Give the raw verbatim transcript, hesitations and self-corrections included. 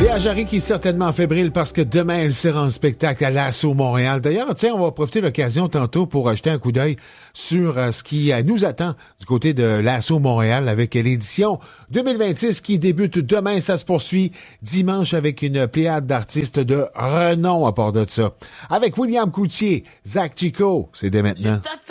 Léa Jarry qui est certainement fébrile parce que demain, elle sera en spectacle à l'Assaut Montréal. D'ailleurs, tiens, on va profiter de l'occasion tantôt pour jeter un coup d'œil sur euh, ce qui euh, nous attend du côté de l'Assaut Montréal avec l'édition deux mille vingt-six qui débute demain. Ça se poursuit dimanche avec une pléiade d'artistes de renom à part de ça. Avec William Coutier, Zach Chico, c'est dès maintenant.